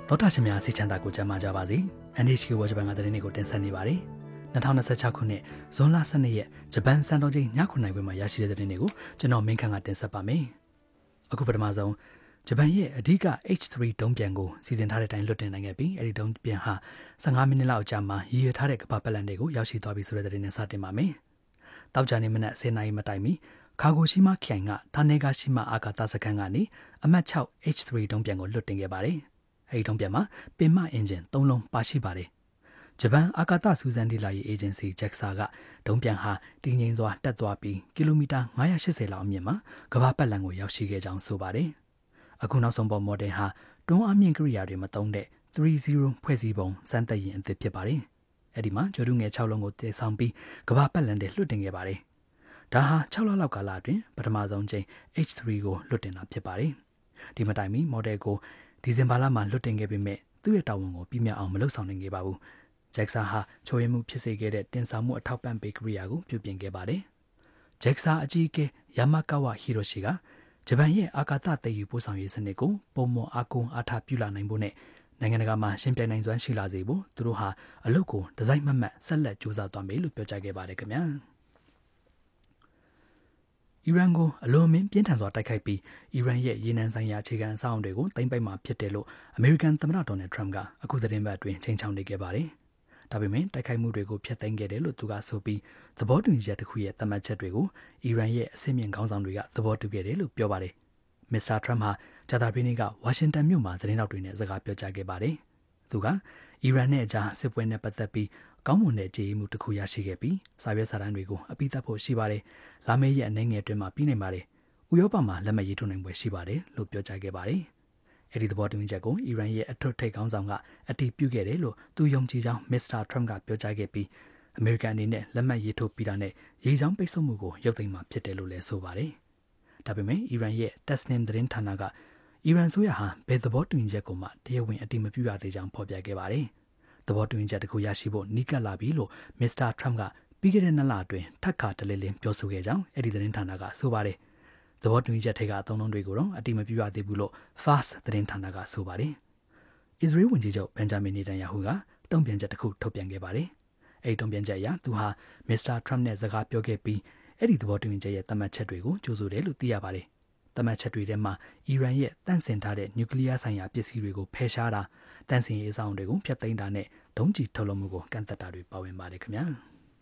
သောတာရှင်များစီချမ်းသာကိုကြမ်းမာကြပါစေ။ NHK ဝါဂျပန်ကသတင်းတွေကိုတင်ဆက်နေပါတယ်။2026ခုနှစ်ဇွန်လ12ရက်ဂျပန်စံတော်ချိန်ည9:00နာရီမှာရရှိတဲ့သတင်းတွေကိုကျွန်တော်မင်းခန့်ကတင်ဆက်ပါမယ်။အခုပထမဆုံးဂျပန်ရဲ့အဓိက H3 ဒုံးပျံကိုစီစဉ်ထားတဲ့အတိုင်းလွှတ်တင်နိုင်ခဲ့ပြီးအဲဒီဒုံးပျံဟာ15မိနစ်လောက်ကြာမှရည်ရွယ်ထားတဲ့ကမ္ဘာပတ်လမ်းတွေကိုရောက်ရှိသွားပြီဆိုတဲ့သတင်းနဲ့စတင်ပါမယ်။တောက်ကြနေမနက်10:00နာရီမတိုင်မီခါဂိုရှိမခရိုင်ကဌာနေကရှိမအာကာသစခန်းကနေအမှတ်6 H3 ဒုံးပျံကိုလွှတ်တင်ခဲ့ပါတယ်။အဲဒီဒုံးပျံမှာပင်မအင်ဂျင်3လုံးပါရှိပါတယ်။ဂျပန်အာကာသစူးစမ်းလေ့လာရေးအေဂျင်စီ JAXA ကဒုံးပျံဟာတည်ငြိမ်စွာတက်သွားပြီးကီလိုမီတာ980လောက်အမြင့်မှာကမ္ဘာပတ်လမ်းကိုရောက်ရှိခဲ့ကြောင်းဆိုပါတယ်။အခုနောက်ဆုံးပေါ်မော်ဒယ်ဟာတွန်းအားမြင့်ကိရိယာတွေမသုံးတဲ့30ဖွဲ့စည်းပုံစမ်းသပ်ရင်အသစ်ဖြစ်ပါတယ်။အဲဒီမှာဂျိုဒူငယ်6လုံးကိုတည်ဆောင်ပြီးကမ္ဘာပတ်လမ်းတွေလွှတ်တင်ခဲ့ပါတယ်။ဒါဟာ6လလောက်ကာလအတွင်းပထမဆုံးချိန် H3 ကိုလွှတ်တင်တာဖြစ်ပါတယ်။ဒီမတိုင်မီမော်ဒယ်ကိုဒီဇင်ဘာလမှာလွှတ်တင်ခဲ့ပေမဲ့သူ့ရဲ့တာဝန်ကိုပြည့်မြတ်အောင်မလုပ်ဆောင်နိုင်ခဲ့ပါဘူး။ JAXA ဟာချိုးယမှုဖြစ်စေခဲ့တဲ့တင်ဆောင်မှုအထောက်ပံ့ပေးကိရိယာကိုပြုပြင်ခဲ့ပါတယ်။ JAXA အကြီးအကဲယာမကာဝဟီရိုရှိကဂျပန်ရဲ့အာကာသတည်ယူပို့ဆောင်ရေးစနစ်ကိုပုံမအားကိုးအားထားပြုလာနိုင်ဖို့နဲ့နိုင်ငံတကာမှာရှင်ပြိုင်နိုင်စွမ်းရှိလာစေဖို့သူတို့ဟာအလုပ်ကိုဒီဇိုင်းမှတ်ဆက်လက်ကြိုးစားသွားမယ်လို့ပြောကြားခဲ့ပါတယ်ခင်ဗျာ။အီရန်ကိုအလွန်မင်းပြင်းထန်စွာတိုက်ခိုက်ပြီးအီရန်ရဲ့ရေနံဆိုင်ရာအခြေခံအဆောက်အအုံတွေကိုသိမ်းပိုက်မှာဖြစ်တယ်လို့အမေရိကန်သမ္မတဒေါ်နယ်ထရမ့်ကအခုသတင်းပတ်အတွင်းချိန်ချောင်းနေခဲ့ပါတယ်။ဒါပေမဲ့တိုက်ခိုက်မှုတွေကိုဖျက်သိမ်းခဲ့တယ်လို့သူကဆိုပြီးသဘောတူညီချက်တစ်ခုရဲ့သတ်မှတ်ချက်တွေကိုအီရန်ရဲ့အဆင့်မြင့်ခေါင်းဆောင်တွေကသဘောတူခဲ့တယ်လို့ပြောပါတယ်။မစ္စတာထရမ့်ဟာဂျာတာပင်းကဝါရှင်တန်မြို့မှာသတင်းတောက်တွေနဲ့စကားပြောကြားခဲ့ပါတယ်။သူကအီရန်နဲ့အကြားစစ်ပွဲနဲ့ပတ်သက်ပြီးကောင်းမွန်တဲ့ကြေးမှုတစ်ခုရရှိခဲ့ပြီးစာရွက်စာတမ်းတွေကိုအပိသက်ဖို့ရှိပါတယ်။လာမယ့်ရက်အနေငယ်အတွင်းမှာပြီးနိုင်ပါတယ်။ဥရောပမှာလက်မှတ်ရေးထိုးနိုင်ပွဲရှိပါတယ်လို့ပြောကြားခဲ့ပါတယ်။အဲဒီသဘောတူညီချက်ကိုအီရန်ရဲ့အထွတ်ထိပ်ခေါင်းဆောင်ကအတည်ပြုခဲ့တယ်လို့သူယုံကြည်ကြောင်းမစ္စတာထရမ့်ကပြောကြားခဲ့ပြီးအမေရိကန်အနေနဲ့လက်မှတ်ရေးထိုးပြီးတာနဲ့ရေချောင်းပိတ်ဆို့မှုကိုရုပ်သိမ်းမှာဖြစ်တယ်လို့လည်းဆိုပါတယ်။ဒါပေမဲ့အီရန်ရဲ့ Tasnim သတင်းဌာနကအီရန်ဆိုရဟာဘယ်သဘောတူညီချက်ကိုမှတရားဝင်အတည်မပြုရသေးကြောင်းဖော်ပြခဲ့ပါတယ်။သဘောတူညီချက်တစ်ခုရရှိဖို့နီးကပ်လာပြီလို့မစ္စတာထရမ့်ကပြီးခဲ့တဲ့2လအတွင်းထပ်ခါတလဲလဲပြောဆိုခဲ့ကြောင်းအဲ့ဒီသတင်းဌာနကဆိုပါတယ်။သဘောတူညီချက်ထိပ်ကအသုံးနှုန်းတွေကိုတော့အတိမပြုရသေးဘူးလို့ Fars သတင်းဌာနကဆိုပါတယ်။အစ္စရေးဝန်ကြီးချုပ်ဘန်ဂျမင်နေတန်ယာဟုကတုံ့ပြန်ချက်တစ်ခုထုတ်ပြန်ခဲ့ပါတယ်။အဲ့ဒီတုံ့ပြန်ချက်အရသူဟာမစ္စတာထရမ့်နဲ့စကားပြောခဲ့ပြီးအဲ့ဒီသဘောတူညီချက်ရဲ့သတ်မှတ်ချက်တွေကိုကြိုဆိုတယ်လို့သိရပါတယ်။သတ်မှတ်ချက်တွေထဲမှာအီရန်ရဲ့တန့်စင်ထားတဲ့နျူကလ িয়ার ဆိုင်ရာပစ္စည်းတွေကိုဖယ်ရှားတာတန့်စင်ရေးအဆောင်တွေကိုဖျက်သိမ်းတာနဲ့ဒုံးကျည်ထုတ်လုပ်မှုကိုကန့်သတ်တာတွေပါဝင်ပါတယ်ခင်ဗျာ။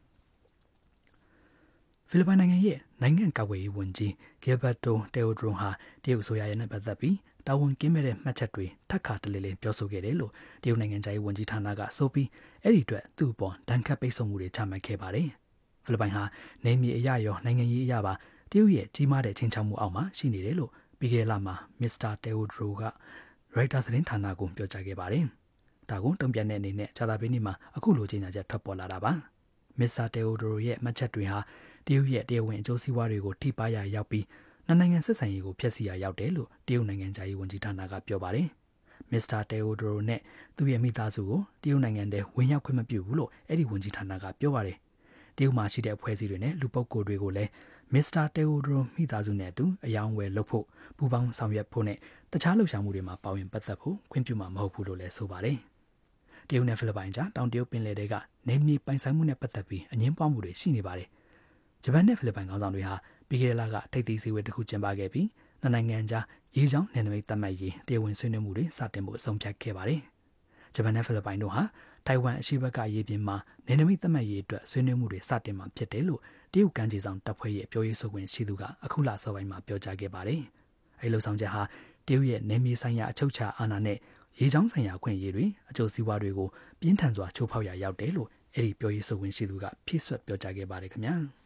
ဖိလစ်ပိုင်နိုင်ငံရဲ့နိုင်ငံကာကွယ်ရေးဝန်ကြီးဂီဘတ်တိုတေအိုဒရိုဟာတရုတ်အစိုးရရဲ့နဲ့ပတ်သက်ပြီးတာဝန်ကင်းမဲ့တဲ့မှတ်ချက်တွေထပ်ခါတလဲလဲပြောဆိုခဲ့တယ်လို့တရုတ်နိုင်ငံသားရေးဝန်ကြီးဌာနကဆိုပြီးအဲ့ဒီအတွက်သူ့အပေါ်ဒဏ်ခတ်ပိတ်ဆို့မှုတွေချမှတ်ခဲ့ပါတယ်။ဖိလစ်ပိုင်ဟာနေမြေအရရောနိုင်ငံရေးအရပါတရုတ်ရဲ့ကြီးမားတဲ့ချင်းချောက်မှုအောက်မှာရှိနေတယ်လို့ပြီးခဲ့တဲ့လမှာမစ္စတာတေအိုဒရိုကရိုက်တာသတင်းဌာနကိုပြောကြားခဲ့ပါတယ်။ဒါကိုတုံ့ပြန်တဲ့အနေနဲ့ဂျာတာပင်းမှာအခုလိုကြေညာချက်ထွက်ပေါ်လာတာပါ။မစ္စတာတေအိုဒရိုရဲ့မှတ်ချက်တွေဟာတရုတ်ရဲ့တရားဝင်အကျိုးစီးပွားတွေကိုထိပါးရာရောက်ပြီးနိုင်ငံဆက်ဆံရေးကိုဖျက်ဆီးရာရောက်တယ်လို့တရုတ်နိုင်ငံသားရေးဝန်ကြီးဌာနကပြောပါတယ်။မစ္စတာတေအိုဒရိုနဲ့သူ့ရဲ့မိသားစုကိုတရုတ်နိုင်ငံထဲဝင်ရောက်ခွင့်မပြုဘူးလို့အဲ့ဒီဝန်ကြီးဌာနကပြောပါတယ်။တရုတ်မှာရှိတဲ့အဖွဲ့အစည်းတွေနဲ့လူပုဂ္ဂိုလ်တွေကိုလည်းမစ္စတာတေအိုဒရိုမိသားစုနဲ့အတူအယောင်းဝယ်လုပ်ဖို့ပူးပေါင်းဆောင်ရွက်ဖို့နဲ့တခြားလှုပ်ရှားမှုတွေမှာပါဝင်ပတ်သက်ဖို့ခွင့်ပြုမှာမဟုတ်ဘူးလို့လည်းဆိုပါတယ်။တရုတ်နဲ့ဖိလစ်ပိုင်ကြားတောင်တရုတ်ပင်လယ်ထဲကနေမြေပိုင်ဆိုင်မှုနဲ့ပတ်သက်ပြီးအငြင်းပွားမှုတွေရှိနေပါတယ်။ဂျပန်နဲ့ဖိလစ်ပိုင်ခေါင်းဆောင်တွေဟာပြီးခဲ့တဲ့လကထိပ်သီးစည်းဝေးတစ်ခုကျင်းပခဲ့ပြီးနိုင်ငံကြားရေချောင်းနယ်နိမိတ်သတ်မှတ်ရေးတရားဝင်ဆွေးနွေးမှုတွေစတင်ဖို့အဆုံးဖြတ်ခဲ့ပါတယ်။ဂျပန်နဲ့ဖိလစ်ပိုင်တို့ဟာတိုင်ဝမ်အရှေ့ဘက်ကရေပြင်မှာနယ်နိမိတ်သတ်မှတ်ရေးအတွက်ဆွေးနွေးမှုတွေစတင်မှာဖြစ်တယ်လို့တရုတ်ကမ်းခြေဆောင်တပ်ဖွဲ့ရဲ့ပြောရေးဆိုခွင့်ရှိသူကအခုလစောပိုင်းမှာပြောကြားခဲ့ပါတယ်။အဲဒီလိုဆောင်ချက်ဟာတရုတ်ရဲ့နယ်မြေဆိုင်ရာအချုပ်အခြာအာဏာနဲ့ရေချောင်းဆိုင်ရာအခွင့်အရေးတွေအကျိုးစီးပွားတွေကိုပြင်းထန်စွာချိုးဖောက်ရာရောက်တယ်လို့အဲဒီပြောရေးဆိုခွင့်ရှိသူကဖြည့်ဆွတ်ပြောကြားခဲ့ပါတယ်ခင်ဗျာ။